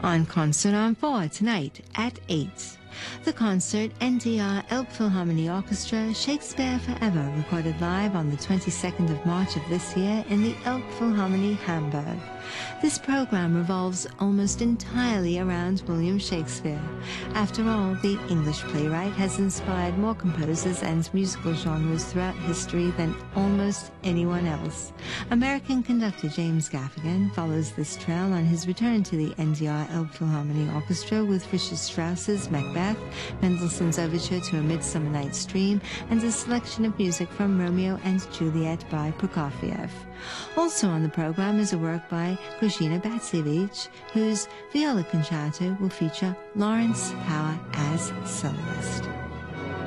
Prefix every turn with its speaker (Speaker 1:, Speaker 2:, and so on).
Speaker 1: On Concert on 4 tonight at 8. The concert, NDR Elbphilharmonie Orchestra, Shakespeare Forever, recorded live on the 22nd of March of this year in the Elbphilharmonie, Hamburg. This program revolves almost entirely around William Shakespeare. After all, the English playwright has inspired more composers and musical genres throughout history than almost anyone else. American conductor James Gaffigan follows this trail on his return to the NDR Elbphilharmonie Orchestra with Richard Strauss's Macbeth, Mendelssohn's Overture to A Midsummer Night's Dream, and a selection of music from Romeo and Juliet by Prokofiev. Also on the program is a work by Krzysztof Batsievich, whose viola concerto will feature Lawrence Power as soloist.